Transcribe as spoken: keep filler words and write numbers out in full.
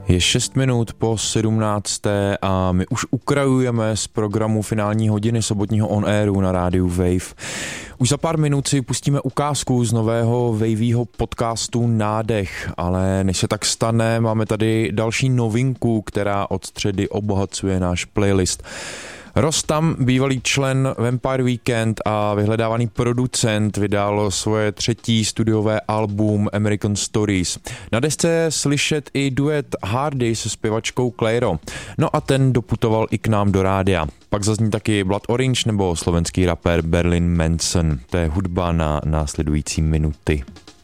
Je šest minut po sedmnácté a my už ukrajujeme z programu finální hodiny sobotního on airu na rádiu Wave. Už za pár minut si pustíme ukázku z nového Waveyho podcastu Nádech, ale než se tak stane, máme tady další novinku, která od středy obohacuje náš playlist. Rostam, bývalý člen Vampire Weekend a vyhledávaný producent, vydal svoje třetí studiové album American Stories. Na desce je slyšet i duet Hardy se zpěvačkou Clairo. No a ten doputoval i k nám do rádia. Pak zazní taky Blood Orange nebo slovenský rapper Berlin Manson. To je hudba na následující minuty.